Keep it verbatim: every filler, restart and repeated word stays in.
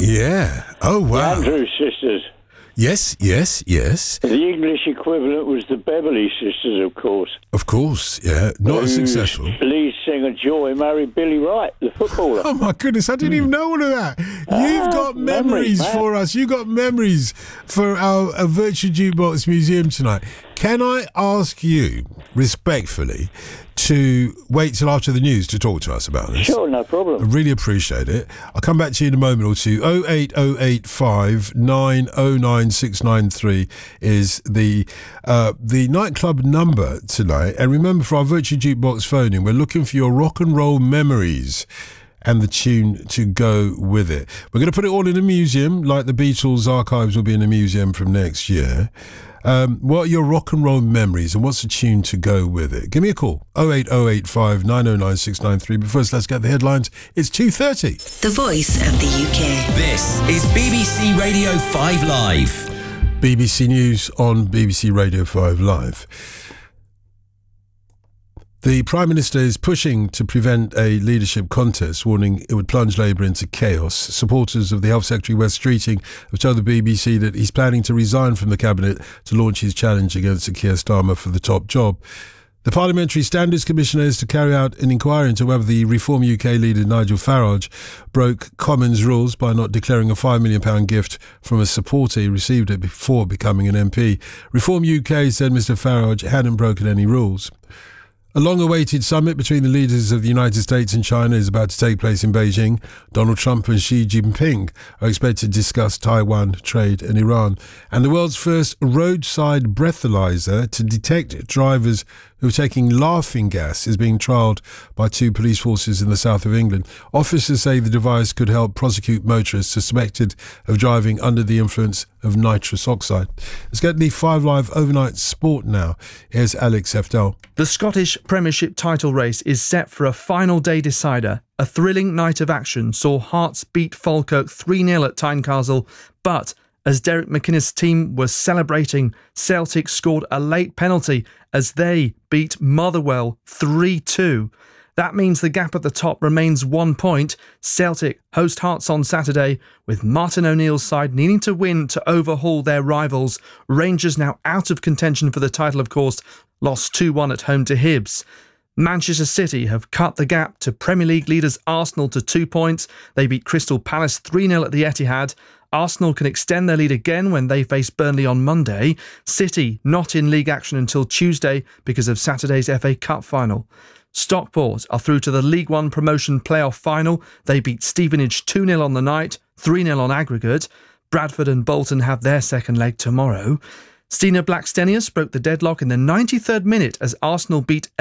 Yeah. Oh, wow. The Andrews sisters. Yes, yes, yes. The English equivalent was the Beverly sisters, of course. Of course, yeah. Not as Whose successful. lead singer Joy married Billy Wright, the footballer. Oh, my goodness. I didn't even know all of that. Ah, You've got memories, memories, man. for us. You've got memories for our, our Virtual Jukebox Museum tonight. Can I ask you, respectfully, to wait till after the news to talk to us about this? Sure, no I problem. really appreciate it. I'll come back to you in a moment or two. oh eight oh eight five nine oh nine six nine three is the uh, the nightclub number tonight. And remember, for our Virtual Jukebox phoning, we're looking for your rock and roll memories and the tune to go with it. We're going to put it all in a museum, like the Beatles archives will be in a museum from next year. Um, what are your rock and roll memories and what's the tune to go with it? Give me a call, oh eight oh eight five nine oh nine six nine three. But first, let's get the headlines. It's two thirty. The voice of the U K. This is B B C Radio five Live. B B C News on B B C Radio five Live. The Prime Minister is pushing to prevent a leadership contest, warning it would plunge Labour into chaos. Supporters of the Health Secretary Wes Streeting have told the B B C that he's planning to resign from the Cabinet to launch his challenge against Sir Keir Starmer for the top job. The Parliamentary Standards Commissioner is to carry out an inquiry into whether the Reform U K leader Nigel Farage broke Commons rules by not declaring a five million pounds gift from a supporter he received it before becoming an M P. Reform U K said Mr Farage hadn't broken any rules. A long-awaited summit between the leaders of the United States and China is about to take place in Beijing. Donald Trump and Xi Jinping are expected to discuss Taiwan, trade and Iran. And the world's first roadside breathalyzer to detect drivers who are taking laughing gas is being trialled by two police forces in the south of England. Officers say the device could help prosecute motorists suspected of driving under the influence of nitrous oxide. Let's get the Five Live overnight sport now. Here's Alex Heftel. The Scottish Premiership title race is set for a final day decider. A thrilling night of action saw Hearts beat Falkirk three nil at Tynecastle, but as Derek McInnes' team was celebrating, Celtic scored a late penalty as they beat Motherwell three two. That means the gap at the top remains one point. Celtic host Hearts on Saturday, with Martin O'Neill's side needing to win to overhaul their rivals. Rangers now out of contention for the title, of course, lost two one at home to Hibs. Manchester City have cut the gap to Premier League leaders Arsenal to two points. They beat Crystal Palace three nil at the Etihad. Arsenal can extend their lead again when they face Burnley on Monday. City not in league action until Tuesday because of Saturday's F A Cup final. Stockport are through to the League One promotion playoff final. They beat Stevenage two nil on the night, three nil on aggregate. Bradford and Bolton have their second leg tomorrow. Stina Blackstenius broke the deadlock in the ninety-third minute as Arsenal beat